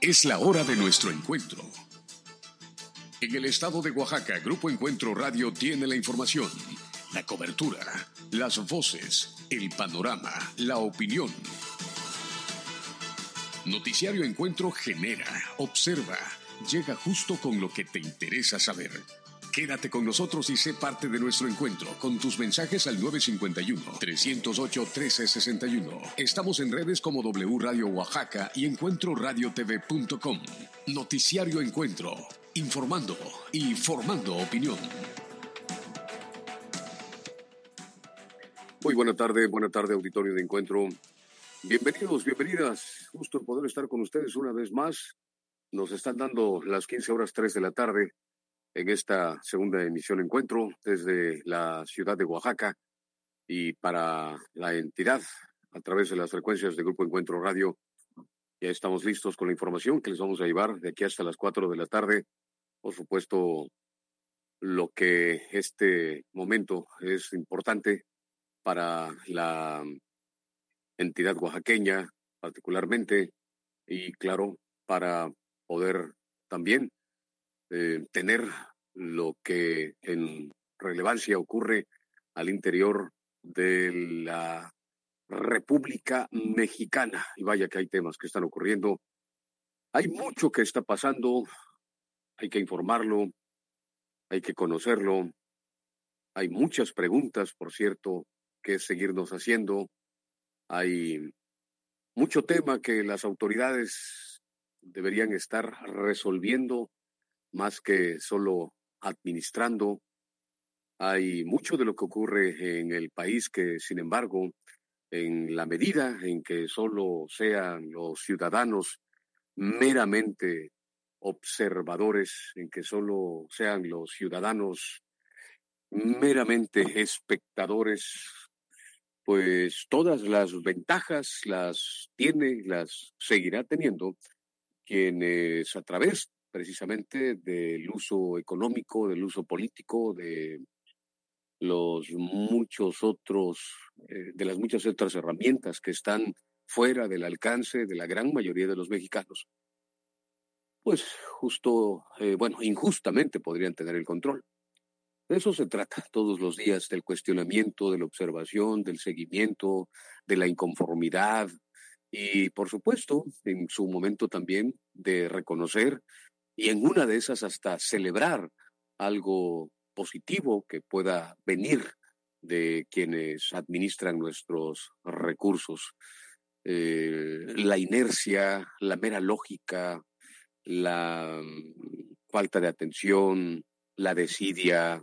Es la hora de nuestro encuentro. En el estado de Oaxaca, Grupo Encuentro Radio tiene la información, la cobertura, las voces, el panorama, la opinión. Noticiario Encuentro genera, observa, llega justo con lo que te interesa saber. Quédate con nosotros y sé parte de nuestro encuentro con tus mensajes al 951-308-1361. Estamos en redes como W Radio Oaxaca y EncuentroRadioTV.com. Noticiario Encuentro, informando y formando opinión. Muy buena tarde auditorio de Encuentro. Bienvenidos, bienvenidas. Gusto en poder estar con ustedes una vez más. Nos están dando las 15:03 de la tarde en esta segunda emisión Encuentro desde la ciudad de Oaxaca y para la entidad a través de las frecuencias de Grupo Encuentro Radio. Ya estamos listos con la información que les vamos a llevar de aquí hasta las 4 de la tarde. Por supuesto, lo que este momento es importante para la entidad oaxaqueña particularmente y claro, para poder también tener lo que en relevancia ocurre al interior de la República Mexicana. Y vaya que hay temas que están ocurriendo. Hay mucho que está pasando, hay que informarlo, hay que conocerlo. Hay muchas preguntas, por cierto, que seguirnos haciendo. Hay mucho tema que las autoridades deberían estar resolviendo más que solo administrando. Hay mucho de lo que ocurre en el país que, sin embargo, en la medida en que solo sean los ciudadanos meramente observadores, en que solo sean los ciudadanos meramente espectadores, pues todas las ventajas las tiene, las seguirá teniendo quienes a través precisamente del uso económico, del uso político, de los muchos otros, de las muchas otras herramientas que están fuera del alcance de la gran mayoría de los mexicanos, pues injustamente podrían tener el control. De eso se trata todos los días, del cuestionamiento, de la observación, del seguimiento, de la inconformidad y, por supuesto, en su momento también de reconocer y en una de esas hasta celebrar algo positivo que pueda venir de quienes administran nuestros recursos. La inercia, la mera lógica, la falta de atención, la desidia,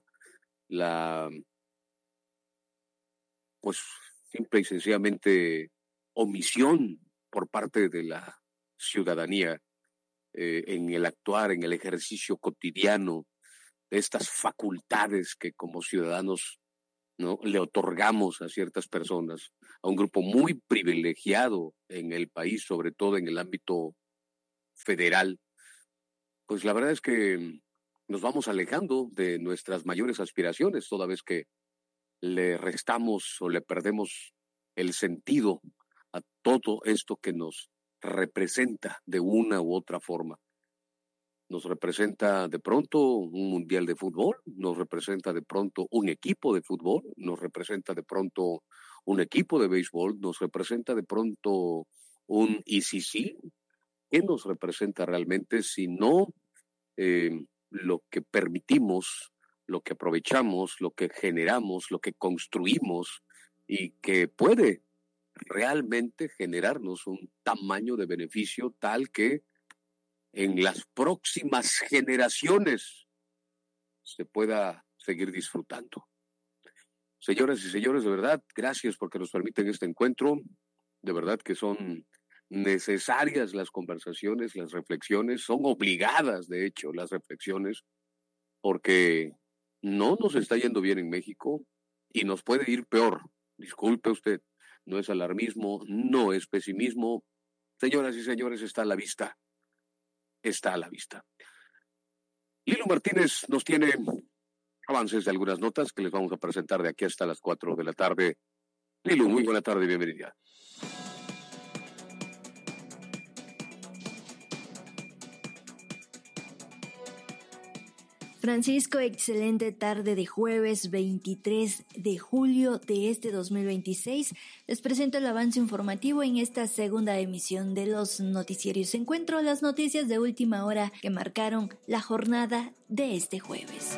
simple y sencillamente omisión por parte de la ciudadanía en el actuar, en el ejercicio cotidiano de estas facultades que como ciudadanos, ¿no?, le otorgamos a ciertas personas, a un grupo muy privilegiado en el país, sobre todo en el ámbito federal. Pues la verdad es que nos vamos alejando de nuestras mayores aspiraciones, toda vez que le restamos o le perdemos el sentido a todo esto que nos representa de una u otra forma. Nos representa de pronto un mundial de fútbol, nos representa de pronto un equipo de fútbol, nos representa de pronto un equipo de béisbol, nos representa de pronto un ICC. ¿Qué nos representa realmente si no lo que permitimos, lo que aprovechamos, lo que generamos, lo que construimos y que puede realmente generarnos un tamaño de beneficio tal que en las próximas generaciones se pueda seguir disfrutando? Señoras y señores, de verdad, gracias porque nos permiten este encuentro. De verdad que son necesarias las conversaciones, las reflexiones, son obligadas, de hecho, las reflexiones, porque no nos está yendo bien en México y nos puede ir peor. Disculpe usted, no es alarmismo, no es pesimismo. Señoras y señores, está a la vista. Está a la vista. Lilo Martínez nos tiene avances de algunas notas que les vamos a presentar de aquí hasta las 4 de la tarde. Lilo, muy buena tarde, bienvenida. Francisco, excelente tarde de jueves 23 de julio de este 2026. Les presento el avance informativo en esta segunda emisión de los noticiarios. Encuentro las noticias de última hora que marcaron la jornada de este jueves.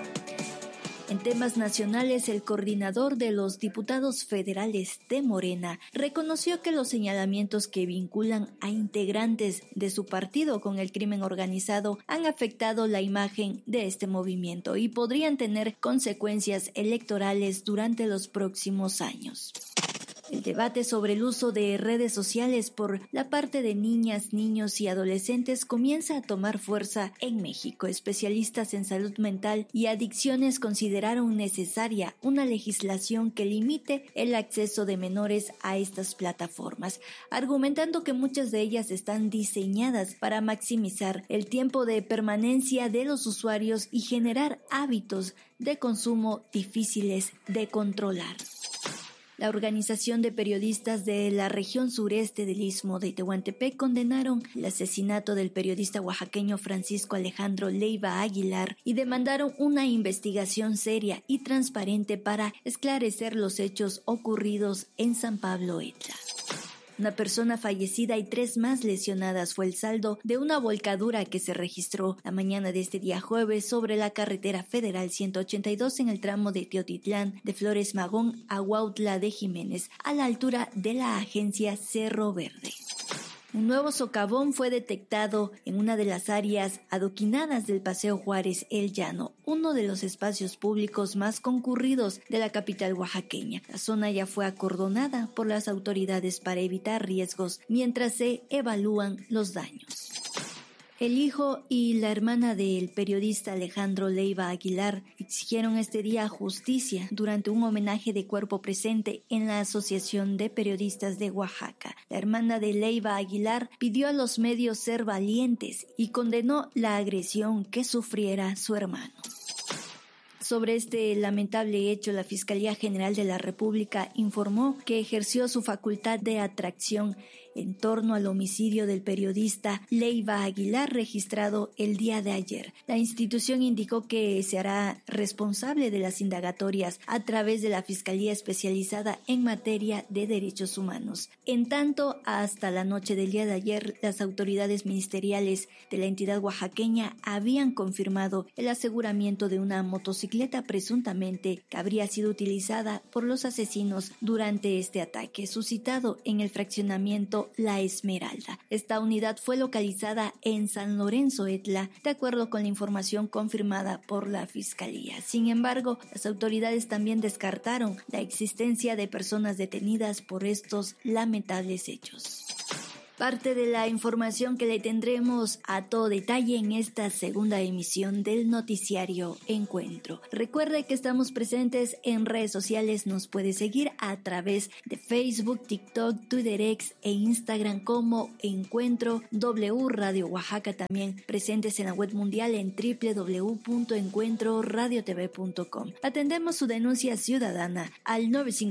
En temas nacionales, el coordinador de los diputados federales de Morena reconoció que los señalamientos que vinculan a integrantes de su partido con el crimen organizado han afectado la imagen de este movimiento y podrían tener consecuencias electorales durante los próximos años. El debate sobre el uso de redes sociales por la parte de niñas, niños y adolescentes comienza a tomar fuerza en México. Especialistas en salud mental y adicciones consideraron necesaria una legislación que limite el acceso de menores a estas plataformas, argumentando que muchas de ellas están diseñadas para maximizar el tiempo de permanencia de los usuarios y generar hábitos de consumo difíciles de controlar. La Organización de Periodistas de la región sureste del Istmo de Tehuantepec condenaron el asesinato del periodista oaxaqueño Francisco Alejandro Leiva Aguilar y demandaron una investigación seria y transparente para esclarecer los hechos ocurridos en San Pablo Etla. Una persona fallecida y 3 más lesionadas fue el saldo de una volcadura que se registró la mañana de este día jueves sobre la carretera federal 182 en el tramo de Teotitlán de Flores Magón a Huautla de Jiménez, a la altura de la agencia Cerro Verde. Un nuevo socavón fue detectado en una de las áreas adoquinadas del Paseo Juárez El Llano, uno de los espacios públicos más concurridos de la capital oaxaqueña. La zona ya fue acordonada por las autoridades para evitar riesgos mientras se evalúan los daños. El hijo y la hermana del periodista Alejandro Leiva Aguilar exigieron este día justicia durante un homenaje de cuerpo presente en la Asociación de Periodistas de Oaxaca. La hermana de Leiva Aguilar pidió a los medios ser valientes y condenó la agresión que sufriera su hermano. Sobre este lamentable hecho, la Fiscalía General de la República informó que ejerció su facultad de atracción en torno al homicidio del periodista Leiva Aguilar registrado el día de ayer. La institución indicó que se hará responsable de las indagatorias a través de la Fiscalía Especializada en Materia de Derechos Humanos. En tanto, hasta la noche del día de ayer, las autoridades ministeriales de la entidad oaxaqueña habían confirmado el aseguramiento de una motocicleta presuntamente que habría sido utilizada por los asesinos durante este ataque suscitado en el fraccionamiento La Esmeralda. Esta unidad fue localizada en San Lorenzo Etla, de acuerdo con la información confirmada por la Fiscalía. Sin embargo, las autoridades también descartaron la existencia de personas detenidas por estos lamentables hechos. Parte de la información que le tendremos a todo detalle en esta segunda emisión del noticiario Encuentro. Recuerde que estamos presentes en redes sociales, nos puede seguir a través de Facebook, TikTok, Twitter X e Instagram como Encuentro W Radio Oaxaca, también presentes en la web mundial en www.encuentroradiotv.com. Atendemos su denuncia ciudadana al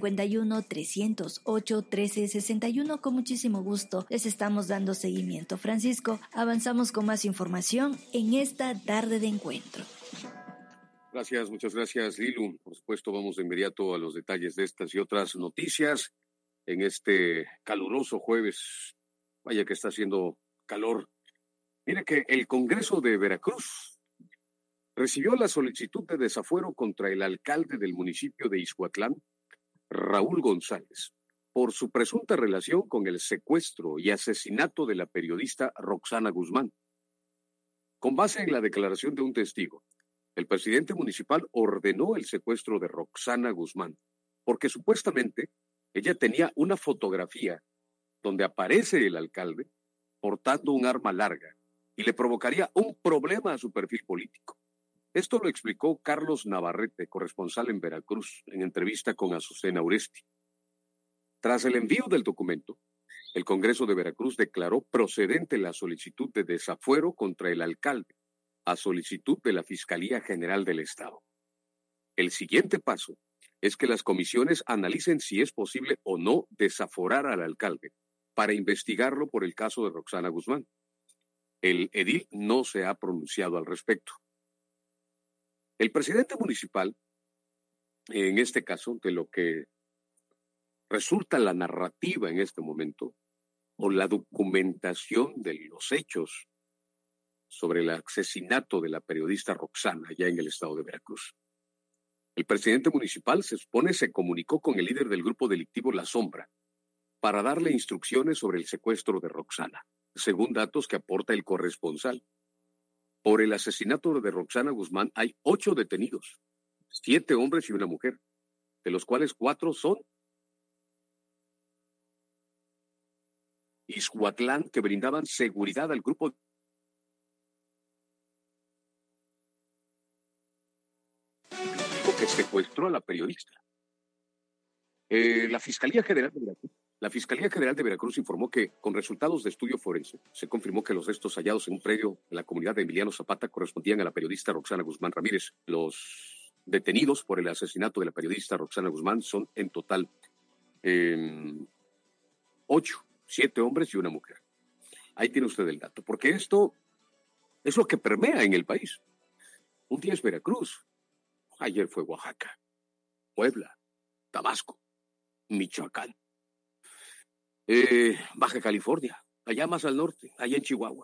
951-308-1361. Con muchísimo gusto les estamos dando seguimiento. Francisco, avanzamos con más información en esta tarde de encuentro. Gracias, muchas gracias, Lilu. Por supuesto, vamos de inmediato a los detalles de estas y otras noticias en este caluroso jueves. Vaya que está haciendo calor. Mire que el Congreso de Veracruz recibió la solicitud de desafuero contra el alcalde del municipio de Ixhuatlán, Raúl González, por su presunta relación con el secuestro y asesinato de la periodista Roxana Guzmán. Con base en la declaración de un testigo, el presidente municipal ordenó el secuestro de Roxana Guzmán, porque supuestamente ella tenía una fotografía donde aparece el alcalde portando un arma larga y le provocaría un problema a su perfil político. Esto lo explicó Carlos Navarrete, corresponsal en Veracruz, en entrevista con Azucena Uresti. Tras el envío del documento, el Congreso de Veracruz declaró procedente la solicitud de desafuero contra el alcalde, a solicitud de la Fiscalía General del Estado. El siguiente paso es que las comisiones analicen si es posible o no desaforar al alcalde para investigarlo por el caso de Roxana Guzmán. El edil no se ha pronunciado al respecto. El presidente municipal, en este caso, de lo que resulta la narrativa en este momento, o la documentación de los hechos sobre el asesinato de la periodista Roxana allá en el estado de Veracruz. El presidente municipal, se supone, se comunicó con el líder del grupo delictivo La Sombra para darle instrucciones sobre el secuestro de Roxana, según datos que aporta el corresponsal. Por el asesinato de Roxana Guzmán hay 8 detenidos, 7 hombres y una mujer, de los cuales 4 son Ixhuatlán, que brindaban seguridad al grupo que secuestró a la periodista. La Fiscalía General de Veracruz informó que, con resultados de estudio forense, se confirmó que los restos hallados en un predio de la comunidad de Emiliano Zapata correspondían a la periodista Roxana Guzmán Ramírez. Los detenidos por el asesinato de la periodista Roxana Guzmán son en total 8, 7 hombres y una mujer. Ahí tiene usted el dato, porque esto es lo que permea en el país. Un día es Veracruz, ayer fue Oaxaca, Puebla, Tabasco, Michoacán, Baja California, allá más al norte, allá en Chihuahua,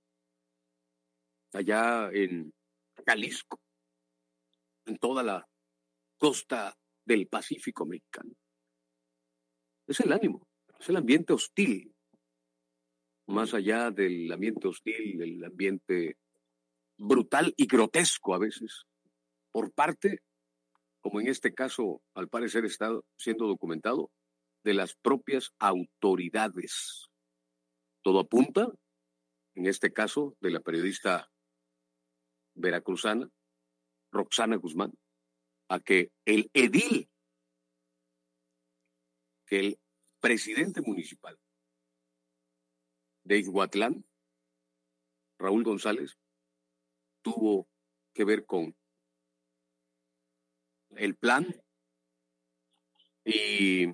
allá en Jalisco, en toda la costa del Pacífico mexicano. Es el ánimo, es el ambiente hostil. Más allá del ambiente hostil, el ambiente brutal y grotesco a veces, por parte, como en este caso al parecer está siendo documentado, de las propias autoridades. Todo apunta, en este caso, de la periodista veracruzana, Roxana Guzmán, a que el edil, que el presidente municipal de Ixhuatlán, Raúl González, tuvo que ver con el plan y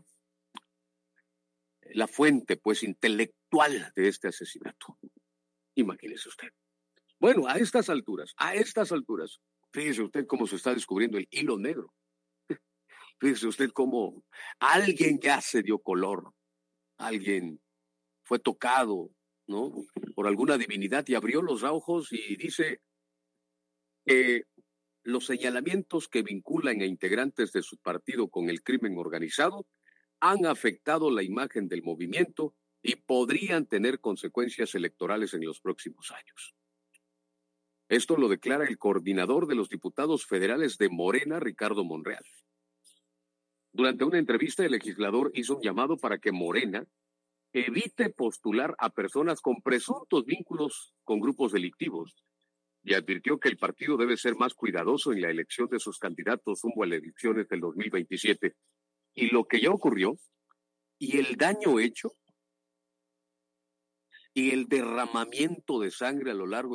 la fuente, pues, intelectual de este asesinato. Imagínese usted. Bueno, a estas alturas, fíjese usted cómo se está descubriendo el hilo negro. Fíjese usted cómo alguien ya se dio color, alguien fue tocado, ¿no?, por alguna divinidad y abrió los ojos y dice que los señalamientos que vinculan a integrantes de su partido con el crimen organizado han afectado la imagen del movimiento y podrían tener consecuencias electorales en los próximos años. Esto lo declara el coordinador de los diputados federales de Morena, Ricardo Monreal. Durante una entrevista, el legislador hizo un llamado para que Morena evite postular a personas con presuntos vínculos con grupos delictivos y advirtió que el partido debe ser más cuidadoso en la elección de sus candidatos rumbo a las elecciones del 2027. Y lo que ya ocurrió, y el daño hecho, y el derramamiento de sangre a lo largo